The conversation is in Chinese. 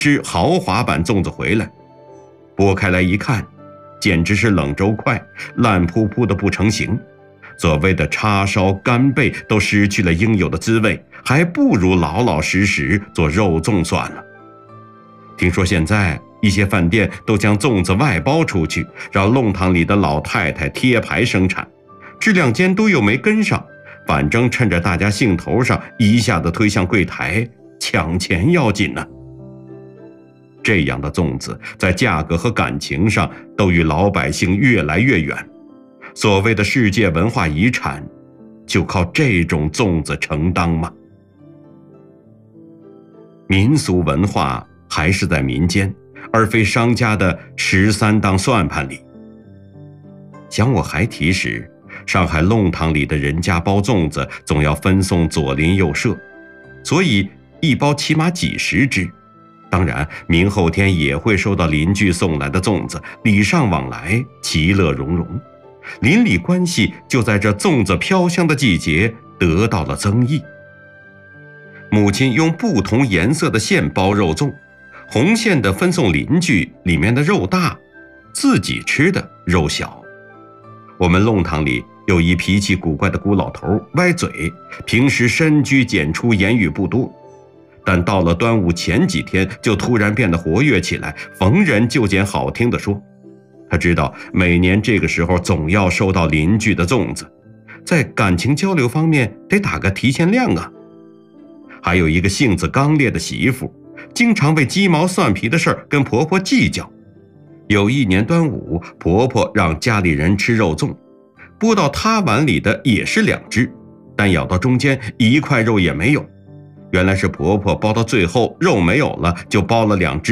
只豪华版粽子回来，剥开来一看，简直是冷粥块，烂扑扑的不成形。所谓的叉烧干贝都失去了应有的滋味，还不如老老实实做肉粽算了。听说现在一些饭店都将粽子外包出去，让弄堂里的老太太贴牌生产，质量监督又没跟上，反正趁着大家兴头上一下子推向柜台，抢钱要紧呢。这样的粽子在价格和感情上都与老百姓越来越远，所谓的世界文化遗产，就靠这种粽子承当吗？民俗文化还是在民间，而非商家的13档算盘里。想我还提时，上海弄堂里的人家包粽子总要分送左邻右舍，所以一包起码几10只。当然明后天也会收到邻居送来的粽子，礼尚往来，其乐融融。邻里关系就在这粽子飘香的季节得到了增益。母亲用不同颜色的线包肉粽，红线的分送邻居，里面的肉大，自己吃的肉小。我们弄堂里有一脾气古怪的孤老头，歪嘴，平时深居简出，言语不多，但到了端午前几天就突然变得活跃起来，逢人就捡好听的说。他知道每年这个时候总要收到邻居的粽子，在感情交流方面得打个提前量啊。还有一个性子刚烈的媳妇，经常为鸡毛蒜皮的事儿跟婆婆计较。有一年端午，婆婆让家里人吃肉粽，拨到她碗里的也是2只，但咬到中间1块肉也没有。原来是婆婆包到最后肉没有了，就包了2只